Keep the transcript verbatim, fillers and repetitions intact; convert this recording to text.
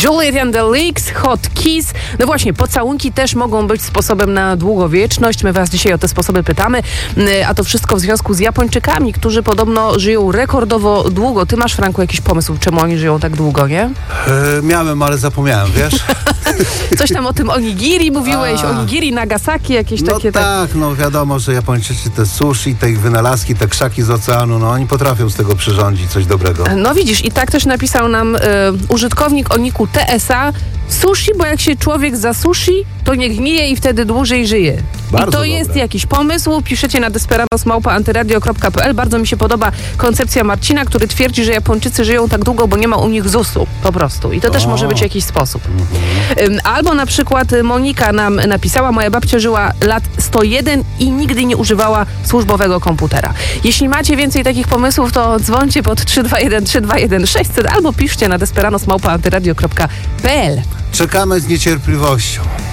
Juliet and the Leaks, Hot Kiss. No właśnie, pocałunki też mogą być sposobem na długowieczność. My was dzisiaj o te sposoby pytamy, a to wszystko w związku z Japończykami, którzy podobno żyją rekordowo długo. Ty masz, Franku, jakiś pomysł, czemu oni żyją tak długo, nie? E, miałem, ale zapomniałem, wiesz? Coś tam o tym onigiri mówiłeś, A. onigiri, Nagasaki, jakieś No takie... tak, no wiadomo, że Japończycy te sushi, te ich wynalazki, te krzaki z oceanu, no oni potrafią z tego przyrządzić coś dobrego. No widzisz, i tak też napisał nam y, użytkownik o niku T S A: sushi, bo jak się człowiek zasushi, to nie gnije i wtedy dłużej żyje. Bardzo I to dobre. jest jakiś pomysł. Piszecie na desperados małpa antyradio kropka p l. Bardzo mi się podoba koncepcja Marcina, który twierdzi, że Japończycy żyją tak długo, bo nie ma u nich zusu. Po prostu. I to też O. może być jakiś sposób. Ym, Albo na przykład Monika nam napisała: moja babcia żyła lat sto jeden i nigdy nie używała służbowego komputera. Jeśli macie więcej takich pomysłów, to dzwońcie pod trzy dwa jeden trzy dwa jeden sześćset albo piszcie na desperados małpa antyradio kropka p l. Czekamy z niecierpliwością.